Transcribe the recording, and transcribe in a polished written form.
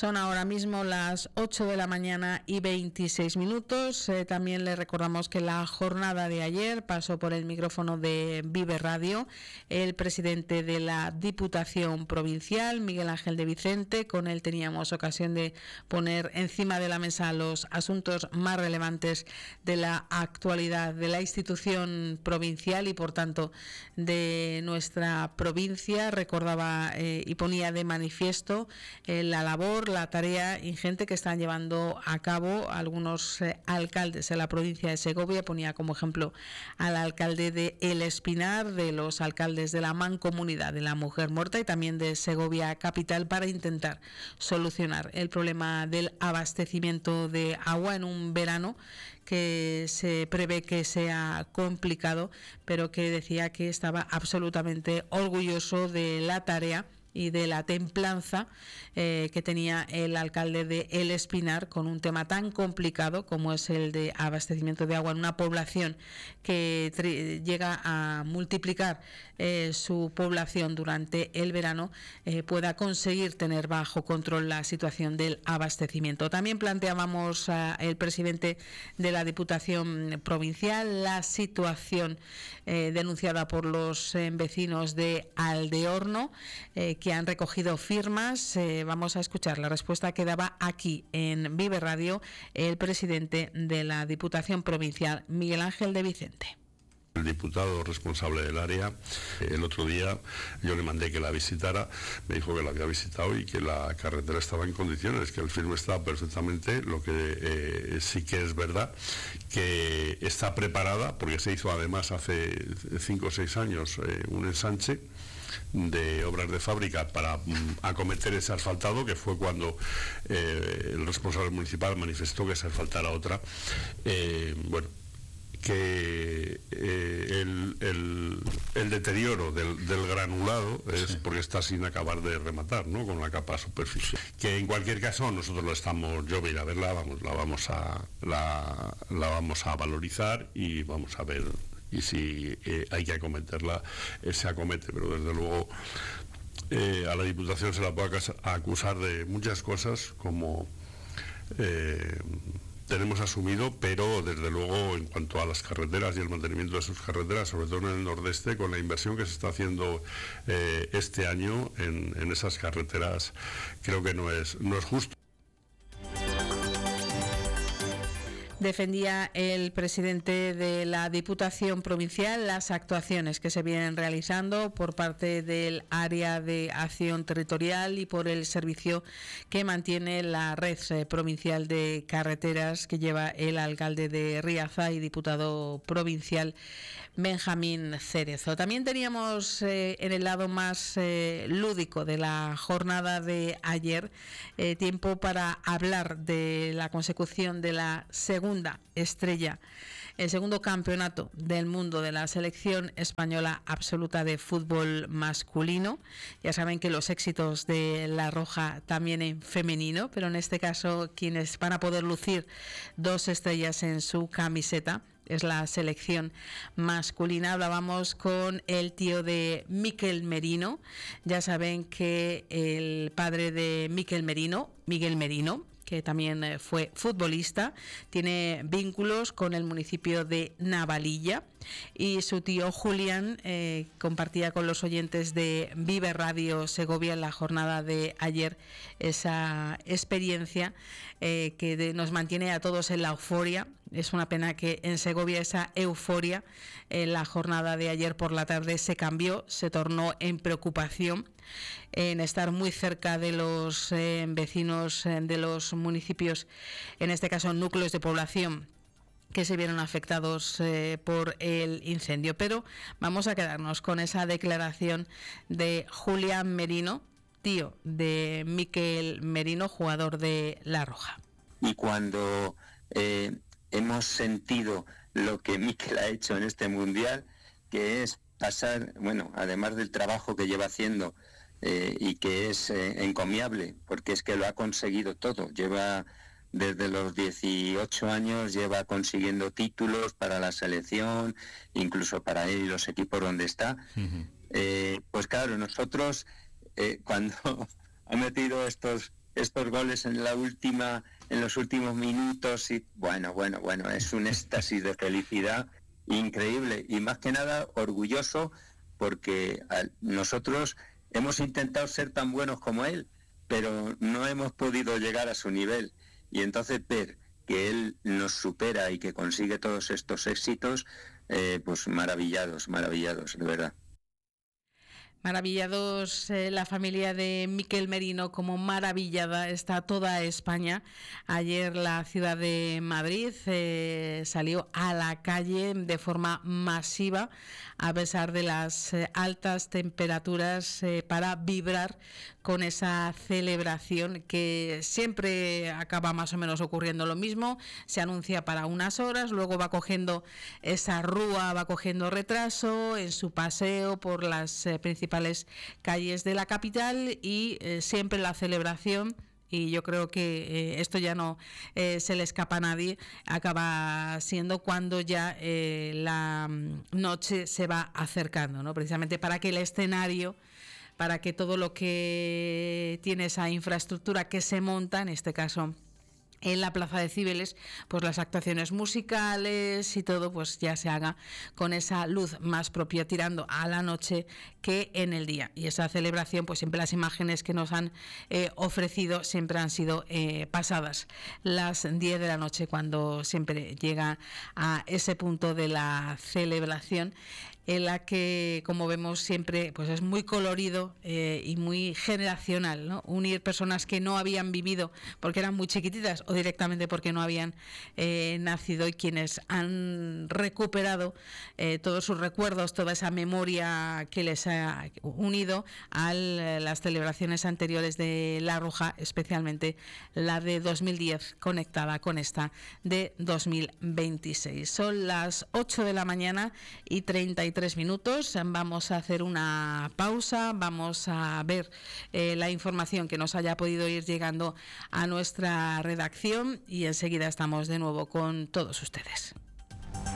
Son ahora mismo las 8 de la mañana y 26 minutos. También le recordamos que la jornada de ayer pasó por el micrófono de Vive Radio el presidente de la Diputación Provincial, Miguel Ángel de Vicente. Con él teníamos ocasión de poner encima de la mesa los asuntos más relevantes de la actualidad de la institución provincial y, por tanto, de nuestra provincia. Recordaba y ponía de manifiesto la labor, la tarea ingente que están llevando a cabo algunos alcaldes de la provincia de Segovia. Ponía como ejemplo al alcalde de El Espinar, de los alcaldes de la Mancomunidad de la Mujer Muerta y también de Segovia Capital, para intentar solucionar el problema del abastecimiento de agua en un verano que se prevé que sea complicado, pero que decía que estaba absolutamente orgulloso de la tarea y de la templanza que tenía el alcalde de El Espinar con un tema tan complicado como es el de abastecimiento de agua en una población que llega a multiplicar su población durante el verano, pueda conseguir tener bajo control la situación del abastecimiento. También planteábamos al presidente de la Diputación Provincial la situación denunciada por los vecinos de Aldeorno, que han recogido firmas. Vamos a escuchar la respuesta que daba aquí en Vive Radio el presidente de la Diputación Provincial, Miguel Ángel de Vicente. El diputado responsable del área, el otro día yo le mandé que la visitara, me dijo que la había visitado y que la carretera estaba en condiciones, que el firme está perfectamente. Lo que sí que es verdad que está preparada, porque se hizo además hace 5 o 6 años un ensanche de obras de fábrica para acometer ese asfaltado, que fue cuando el responsable municipal manifestó que se asfaltara otra. Que el deterioro del granulado es porque está sin acabar de rematar, ¿no?, con la capa superficial. Que en cualquier caso nosotros lo estamos, yo voy a ir a verla, la vamos a valorizar y vamos a ver, y si hay que acometerla, se acomete, pero desde luego a la Diputación se la puede acusar de muchas cosas, como tenemos asumido, pero desde luego en cuanto a las carreteras y el mantenimiento de sus carreteras, sobre todo en el nordeste, con la inversión que se está haciendo este año en esas carreteras, creo que no es justo. Defendía el presidente de la Diputación Provincial las actuaciones que se vienen realizando por parte del área de acción territorial y por el servicio que mantiene la red provincial de carreteras que lleva el alcalde de Riaza y diputado provincial Benjamín Cerezo. También teníamos en el lado más lúdico de la jornada de ayer tiempo para hablar de la consecución de la segunda estrella, el segundo campeonato del mundo de la selección española absoluta de fútbol masculino. Ya saben que los éxitos de La Roja también en femenino, pero en este caso quienes van a poder lucir 2 estrellas en su camiseta es la selección masculina. Hablábamos con el tío de Miquel Merino. Ya saben que el padre de Miquel Merino, Miguel Merino, que también fue futbolista, tiene vínculos con el municipio de Navalilla, y su tío Julián compartía con los oyentes de Vive Radio Segovia en la jornada de ayer esa experiencia que nos mantiene a todos en la euforia. Es una pena que en Segovia esa euforia en la jornada de ayer por la tarde se cambió, se tornó en preocupación, en estar muy cerca de los vecinos de los municipios, en este caso núcleos de población que se vieron afectados por el incendio. Pero vamos a quedarnos con esa declaración de Julián Merino, tío de Miquel Merino, jugador de La Roja. Y cuando hemos sentido lo que Miquel ha hecho en este mundial, que es pasar, bueno, además del trabajo que lleva haciendo y que es encomiable, porque es que lo ha conseguido todo, lleva desde los 18 años, lleva consiguiendo títulos para la selección, incluso para él y los equipos donde está. Pues claro, nosotros cuando ha metido estos estos goles en los últimos minutos y bueno, es un éxtasis de felicidad increíble y más que nada orgulloso porque nosotros hemos intentado ser tan buenos como él, pero no hemos podido llegar a su nivel y entonces ver que él nos supera y que consigue todos estos éxitos, pues maravillados, de verdad. Maravillados la familia de Miquel Merino, como maravillada está toda España. Ayer la ciudad de Madrid salió a la calle de forma masiva a pesar de las altas temperaturas para vibrar con esa celebración que siempre acaba más o menos ocurriendo lo mismo. Se anuncia para unas horas, luego va cogiendo esa rúa, va cogiendo retraso en su paseo por las principales calles de la capital y siempre la celebración, y yo creo que esto ya no se le escapa a nadie, acaba siendo cuando ya la noche se va acercando, ¿no? Precisamente para que el escenario, para que todo lo que tiene esa infraestructura que se monta, en este caso en la Plaza de Cibeles, pues las actuaciones musicales y todo pues ya se haga con esa luz más propia tirando a la noche que en el día. Y esa celebración, pues siempre las imágenes que nos han ofrecido siempre han sido pasadas las 10 de la noche, cuando siempre llega a ese punto de la celebración, en la que, como vemos siempre, pues es muy colorido y muy generacional, ¿no? Unir personas que no habían vivido porque eran muy chiquititas o directamente porque no habían nacido, y quienes han recuperado todos sus recuerdos, toda esa memoria que les ha unido a las celebraciones anteriores de La Roja, especialmente la de 2010 conectada con esta de 2026. Son las 8 de la mañana y 33 minutos. Vamos a hacer una pausa, vamos a ver la información que nos haya podido ir llegando a nuestra redacción y enseguida estamos de nuevo con todos ustedes.